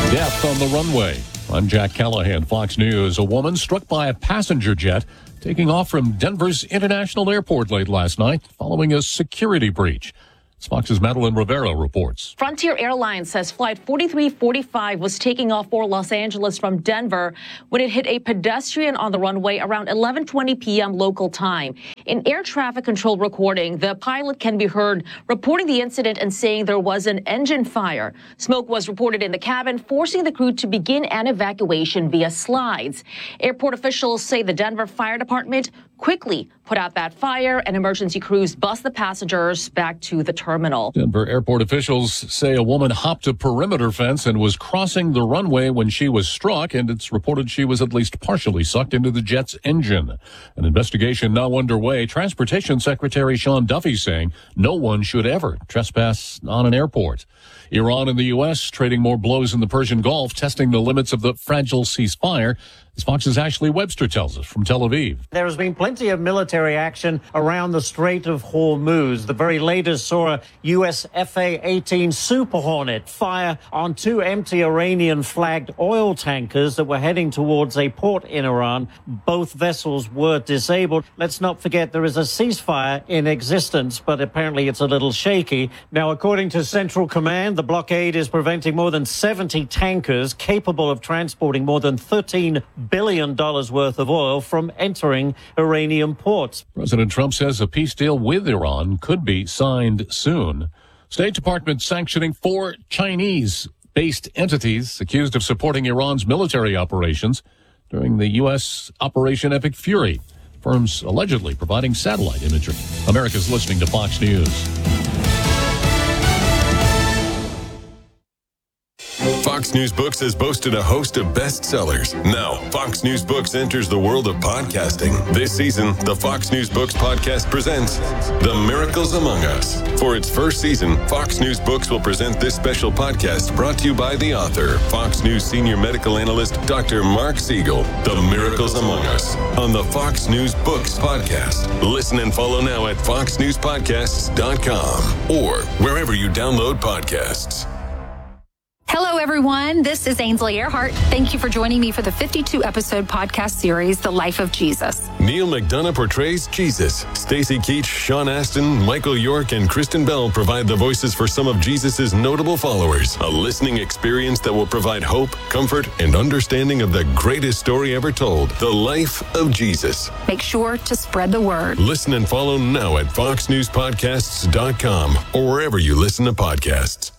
Death on the runway. I'm Jack Callahan, Fox News. A woman struck by a passenger jet taking off from Denver's International Airport late last night following a security breach. Fox's Madeline Rivera reports. Frontier Airlines says Flight 4345 was taking off for Los Angeles from Denver when it hit a pedestrian on the runway around 11:20 p.m. local time. In air traffic control recording, the pilot can be heard reporting the incident and saying there was an engine fire. Smoke was reported in the cabin, forcing the crew to begin an evacuation via slides. Airport officials say the Denver Fire Department quickly put out that fire, and emergency crews bus the passengers back to the terminal. Denver airport officials say a woman hopped a perimeter fence and was crossing the runway when she was struck, and it's reported she was at least partially sucked into the jet's engine. An investigation now underway. Transportation Secretary Sean Duffy saying no one should ever trespass on an airport. Iran and the U.S. trading more blows in the Persian Gulf, testing the limits of the fragile ceasefire. As Fox's Ashley Webster tells us from Tel Aviv. There has been plenty of military action around the Strait of Hormuz. The very latest saw a U.S. FA-18 Super Hornet fire on two empty Iranian-flagged oil tankers that were heading towards a port in Iran. Both vessels were disabled. Let's not forget there is a ceasefire in existence, but apparently it's a little shaky. Now, according to Central Command, the blockade is preventing more than 70 tankers capable of transporting more than $13 billion worth of oil from entering Iranian ports. President Trump says a peace deal with Iran could be signed soon. State Department sanctioning 4 Chinese-based entities accused of supporting Iran's military operations during the U.S. Operation Epic Fury. Firms allegedly providing satellite imagery. America's listening to Fox News. Fox News Books has boasted a host of bestsellers. Now, Fox News Books enters the world of podcasting. This season, the Fox News Books podcast presents The Miracles Among Us. For its first season, Fox News Books will present this special podcast brought to you by the author, Fox News senior medical analyst, Dr. Mark Siegel. The Miracles Among Us on the Fox News Books podcast. Listen and follow now at foxnewspodcasts.com or wherever you download podcasts. Hello, everyone. This is Ainsley Earhart. Thank you for joining me for the 52-episode podcast series, The Life of Jesus. Neil McDonough portrays Jesus. Stacey Keach, Sean Astin, Michael York, and Kristen Bell provide the voices for some of Jesus' notable followers. A listening experience that will provide hope, comfort, and understanding of the greatest story ever told, The Life of Jesus. Make sure to spread the word. Listen and follow now at foxnewspodcasts.com or wherever you listen to podcasts.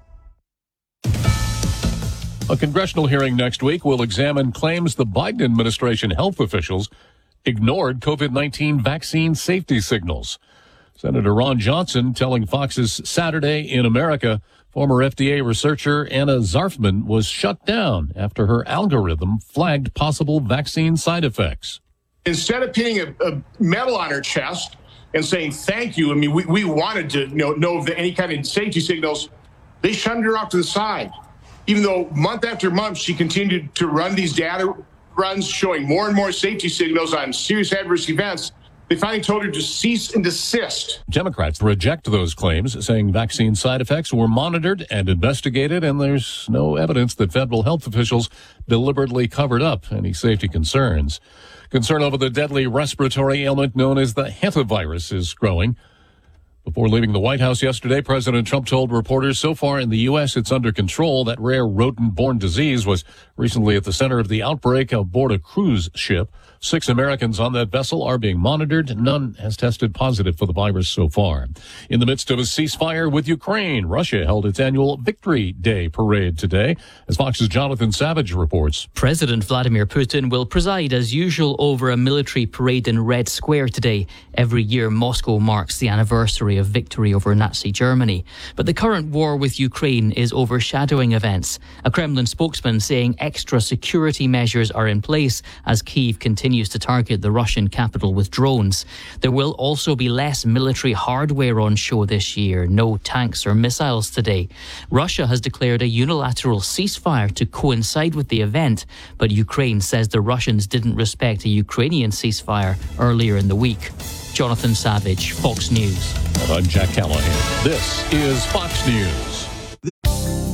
A congressional hearing next week will examine claims the Biden administration health officials ignored COVID-19 vaccine safety signals. Senator Ron Johnson telling Fox's Saturday in America former FDA researcher Anna Zarfman was shut down after her algorithm flagged possible vaccine side effects. Instead of pinning a medal on her chest and saying thank you, I mean, we wanted to know of any kind of safety signals, they shunned her off to the side. Even though month after month she continued to run these data runs showing more and more safety signals on serious adverse events, they finally told her to cease and desist. Democrats reject those claims, saying vaccine side effects were monitored and investigated, and there's no evidence that federal health officials deliberately covered up any safety concerns. Concern over the deadly respiratory ailment known as the hantavirus is growing. Before leaving the White House yesterday, President Trump told reporters so far in the U.S. it's under control. That rare rodent-borne disease was recently at the center of the outbreak aboard a cruise ship. 6 Americans on that vessel are being monitored. None has tested positive for the virus so far. In the midst of a ceasefire with Ukraine, Russia held its annual Victory Day parade today. As Fox's Jonathan Savage reports. President Vladimir Putin will preside as usual over a military parade in Red Square today. Every year, Moscow marks the anniversary of victory over Nazi Germany. But the current war with Ukraine is overshadowing events. A Kremlin spokesman saying extra security measures are in place as Kyiv continues to target the Russian capital with drones. There will also be less military hardware on show this year. No tanks or missiles today. Russia has declared a unilateral ceasefire to coincide with the event, but Ukraine says the Russians didn't respect a Ukrainian ceasefire earlier in the week. Jonathan Savage, Fox News. I'm Jack Callahan. This is Fox News.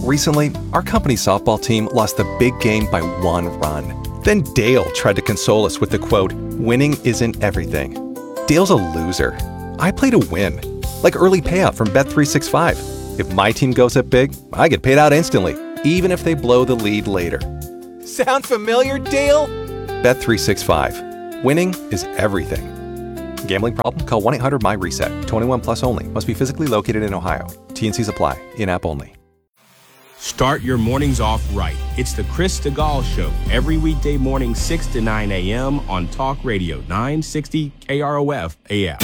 Recently, our company's softball team lost the big game by 1 run. Then Dale tried to console us with the quote, "Winning isn't everything." Dale's a loser. I play to win, like early payout from Bet365. If my team goes up big, I get paid out instantly, even if they blow the lead later. Sound familiar, Dale? Bet365. Winning is everything. Gambling problem? Call 1-800-MY-RESET. 21 plus only. Must be physically located in Ohio. T&Cs apply. In-app only. Start your mornings off right. It's the Chris DeGaulle Show every weekday morning 6 to 9 a.m. on Talk Radio 960 KROF AM.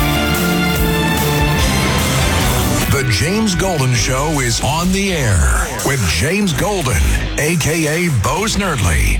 The James Golden Show is on the air with James Golden, a.k.a. Bo Snerdley.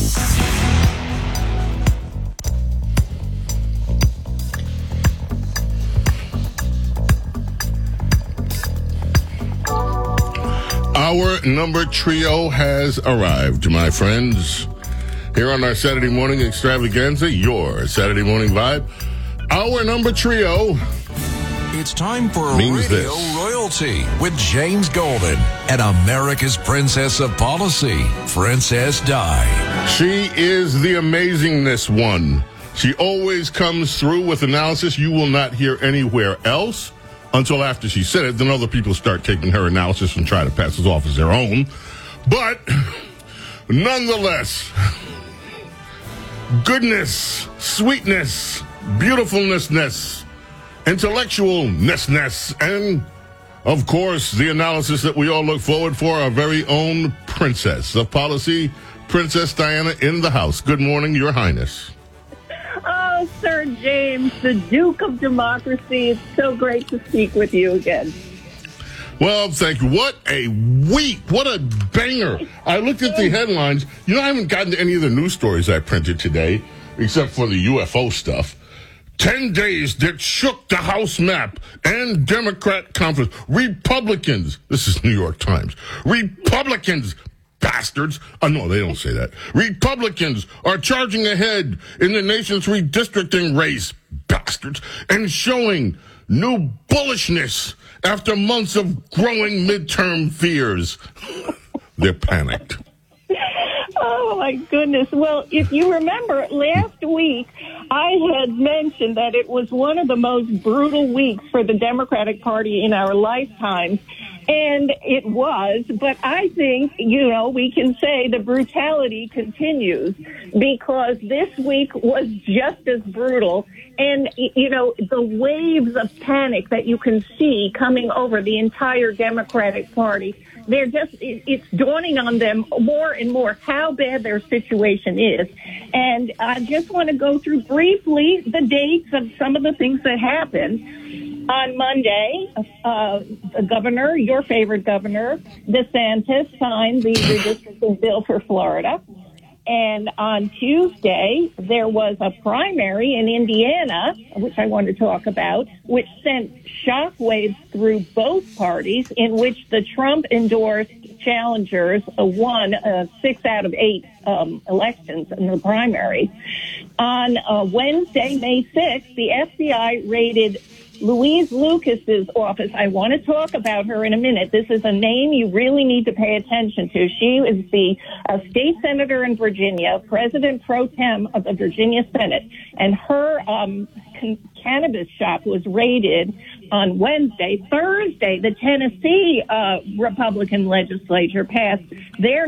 Our number trio has arrived, my friends. Here on our Saturday morning extravaganza, your Saturday morning vibe. Our number trio. It's time for Radio Royalty with James Golden and America's Princess of Policy, Princess Di. She is the amazingness one. She always comes through with analysis you will not hear anywhere else. Until after she said it, then other people start taking her analysis and try to pass it off as their own. But, nonetheless, goodness, sweetness, beautifulness, intellectualness, and, of course, the analysis that we all look forward for, our very own Princess of Policy, Princess Diana in the house. Good morning, Your Highness. Oh, Sir James, the Duke of Democracy. It's so great to speak with you again. Well, thank you. What a week. What a banger. I looked at the headlines. You know, I haven't gotten to any of the news stories I printed today, except for the UFO stuff. 10 days that shook the House map and Democrat conference. Republicans, this is New York Times, Republicans, bastards. No, they don't say that. Republicans are charging ahead in the nation's redistricting race, bastards, and showing new bullishness after months of growing midterm fears. They're panicked. Oh, my goodness. Well, if you remember, last week I had mentioned that it was one of the most brutal weeks for the Democratic Party in our lifetimes. And it was, but I think, we can say the brutality continues because this week was just as brutal. And, the waves of panic that you can see coming over the entire Democratic Party, it's dawning on them more and more how bad their situation is. And I just want to go through briefly the dates of some of the things that happened. On Monday, the governor, your favorite governor, DeSantis, signed the redistricting bill for Florida. And on Tuesday, there was a primary in Indiana, which I want to talk about, which sent shockwaves through both parties, in which the Trump-endorsed challengers won 6 out of 8 elections in the primary. On Wednesday, May 6th, the FBI raided Louise Lucas's office. I want to talk about her in a minute. This is a name you really need to pay attention to. She is the state senator in Virginia, president pro tem of the Virginia Senate, and her cannabis shop was raided on Wednesday. Thursday, the Tennessee Republican legislature passed their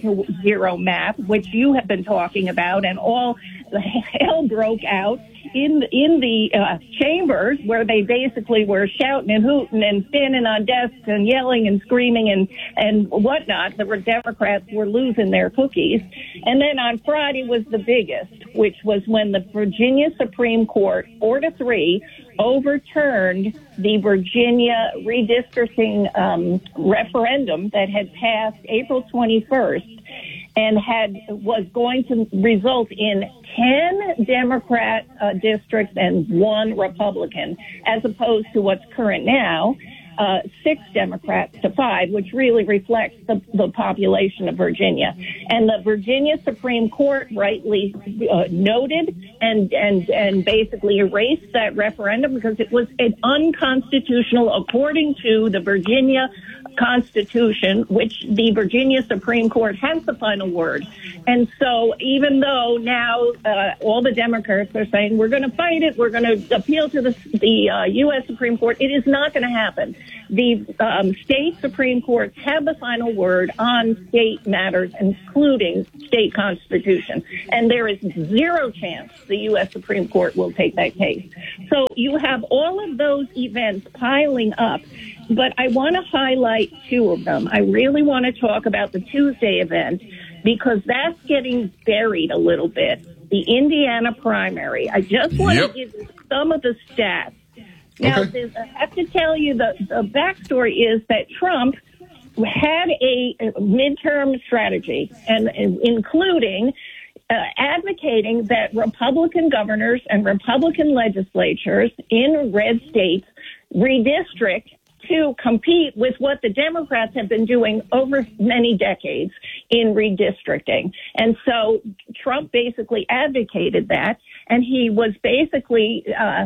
9-0 map, which you have been talking about, and all hell broke out in the chambers, where they basically were shouting and hooting and standing on desks and yelling and screaming and whatnot. The Democrats were losing their cookies. And then on Friday was the biggest, which was when the Virginia Supreme Court, 4-3, overturned the Virginia redistricting referendum that had passed April 21st and was going to result in 10 Democrat districts and 1 Republican, as opposed to what's current now, 6 Democrats to 5, which really reflects the population of Virginia. And the Virginia Supreme Court rightly noted and basically erased that referendum because it was unconstitutional according to the Virginia Constitution, which the Virginia Supreme Court has the final word. And so even though now all the Democrats are saying we're going to fight it, we're going to appeal to the U.S. Supreme Court, it is not going to happen. The state Supreme Courts have the final word on state matters, including state constitution. And there is zero chance the U.S. Supreme Court will take that case. So you have all of those events piling up. But I want to highlight two of them. I really want to talk about the Tuesday event because that's getting buried a little bit. The Indiana primary. I just want to give you some of the stats. Now, I have to tell you the backstory is that Trump had a midterm strategy, and including advocating that Republican governors and Republican legislatures in red states redistrict to compete with what the Democrats have been doing over many decades in redistricting. And so Trump basically advocated that, and he was basically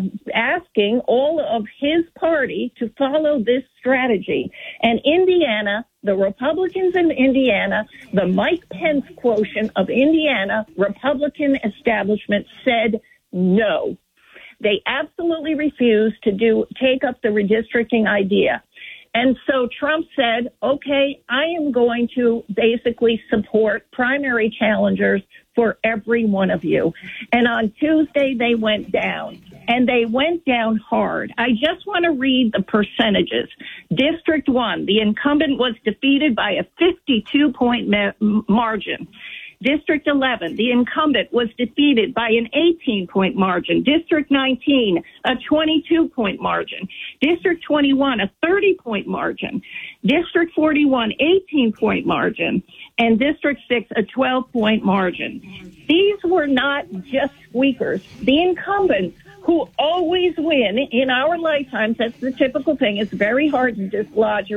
asking all of his party to follow this strategy. And Indiana, the Republicans in Indiana, the Mike Pence quotient of Indiana Republican establishment said no. They absolutely refused to take up the redistricting idea. And so Trump said, okay, I am going to basically support primary challengers for every one of you. And on Tuesday, they went down. And they went down hard. I just want to read the percentages. District 1, the incumbent was defeated by a 52-point margin. District 11, the incumbent was defeated by an 18-point margin. District 19, a 22-point margin. District 21, a 30-point margin. District 41, 18-point margin. And District 6, a 12-point margin. These were not just squeakers. The incumbents who always win in our lifetimes, that's the typical thing. It's very hard to dislodge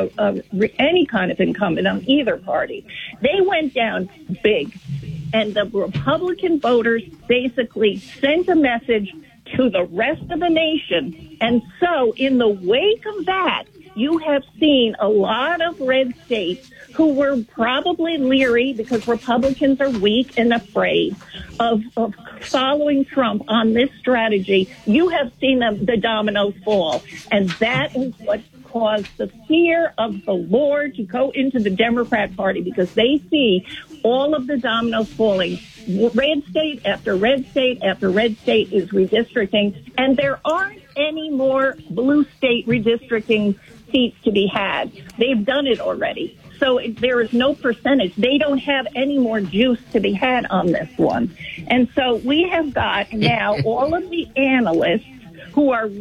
any kind of incumbent on either party. They went down big, and the Republican voters basically sent a message to the rest of the nation. And so in the wake of that, you have seen a lot of red states who were probably leery because Republicans are weak and afraid of following Trump on this strategy. You have seen the dominoes fall, and that is what caused the fear of the Lord to go into the Democrat Party because they see all of the dominoes falling. Red state after red state after red state is redistricting, and there aren't any more blue state redistricting seats to be had. They've done it already. So there is no percentage. They don't have any more juice to be had on this one. And so we have got now all of the analysts who are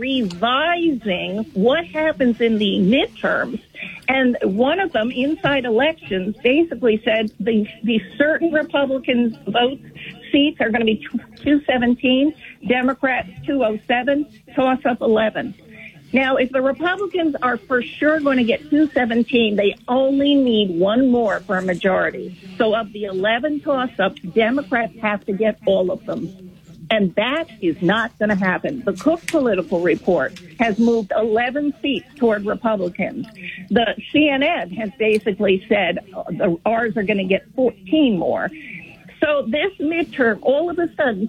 revising what happens in the midterms. And one of them, Inside Elections, basically said the certain Republicans' vote seats are going to be 217, Democrats 207, toss-up 11. Now, if the Republicans are for sure going to get 217, they only need one more for a majority. So of the 11 toss-ups, Democrats have to get all of them. And that is not going to happen. The Cook Political Report has moved 11 seats toward Republicans. The CNN has basically said ours are going to get 14 more. So this midterm, all of a sudden,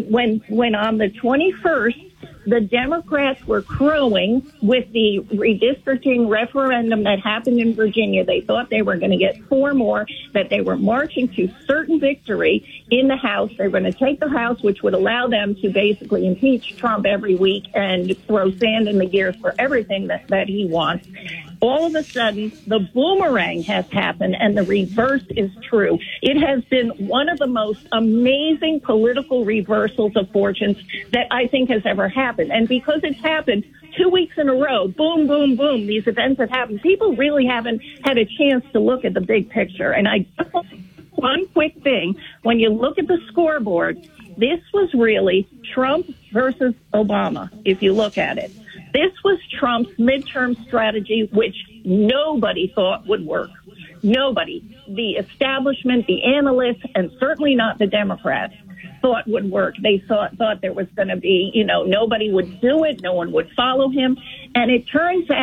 when on the 21st, the Democrats were crowing with the redistricting referendum that happened in Virginia. They thought they were going to get 4 more, that they were marching to certain victory in the House. They were going to take the House, which would allow them to basically impeach Trump every week and throw sand in the gears for everything that he wants. All of a sudden, the boomerang has happened, and the reverse is true. It has been one of the most amazing political reversals of fortunes that I think has ever happened. And because it's happened 2 weeks in a row, boom, boom, boom, these events have happened, people really haven't had a chance to look at the big picture. And I just want one quick thing. When you look at the scoreboard, this was really Trump versus Obama, if you look at it. This was Trump's midterm strategy, which nobody thought would work. Nobody. The establishment, the analysts, and certainly not the Democrats thought would work. They thought there was going to be, nobody would do it. No one would follow him. And it turns out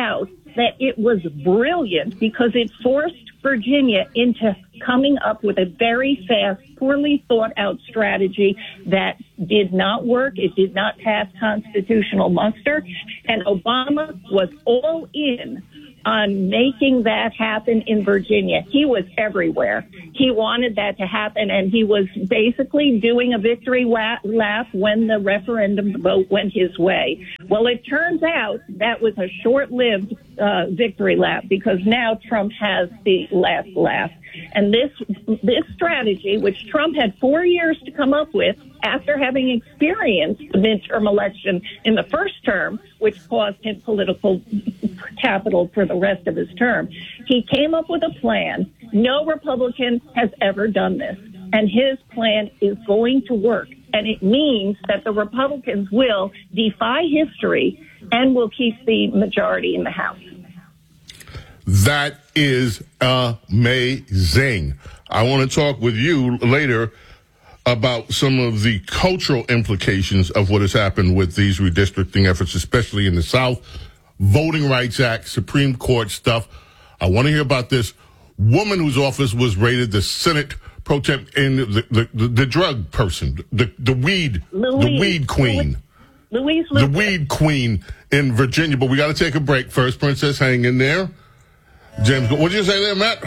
that it was brilliant because it forced Virginia into coming up with a very fast, poorly thought out strategy that did not work. It did not pass constitutional muster. And Obama was all in on making that happen in Virginia. He was everywhere. He wanted that to happen, and he was basically doing a victory lap when the referendum vote went his way. Well, it turns out that was a short-lived victory lap because now Trump has the last laugh. And this strategy, which Trump had 4 years to come up with after having experienced the midterm election in the first term, which caused him political capital for the rest of his term, he came up with a plan. No Republican has ever done this. And his plan is going to work. And it means that the Republicans will defy history and will keep the majority in the House. That is amazing. I want to talk with you later about some of the cultural implications of what has happened with these redistricting efforts, especially in the South. Voting Rights Act, Supreme Court stuff. I want to hear about this woman whose office was raided, the Senate pro tem, and the drug person, the weed queen. Louise the weed queen in Virginia. But we got to take a break first. Princess, hang in there. James, what did you say there, Matt?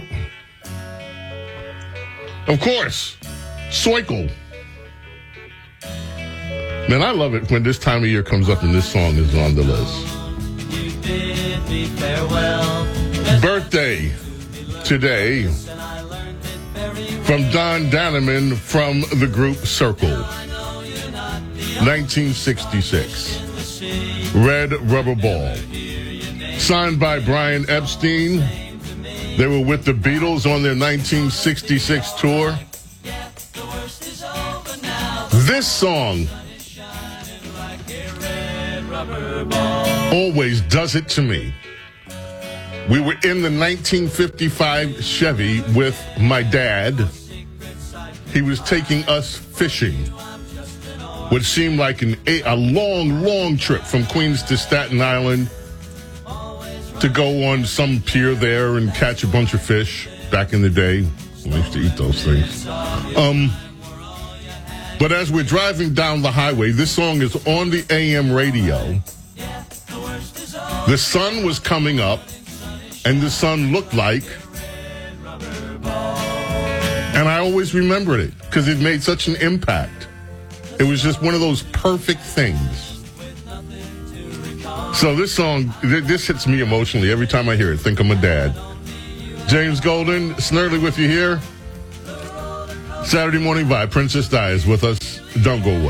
Of course, Soikle. Man, I love it when this time of year comes up and this song is on the list. Birthday today from Don Danneman from the group Circle. 1966. Red Rubber Ball. Signed by Brian Epstein. They were with the Beatles on their 1966 tour. This song always does it to me. We were in the 1955 Chevy with my dad. He was taking us fishing. What seemed like a long, long trip from Queens to Staten Island to go on some pier there and catch a bunch of fish back in the day. I used to eat those things. But as we're driving down the highway, this song is on the AM radio. The sun was coming up, and the sun looked like, and I always remembered it because it made such an impact. It was just one of those perfect things. So this song, this hits me emotionally every time I hear it. Think of my dad. James Golden, Snerdley with you here. Saturday Morning Vibe. Princess Di is with us. Don't go away.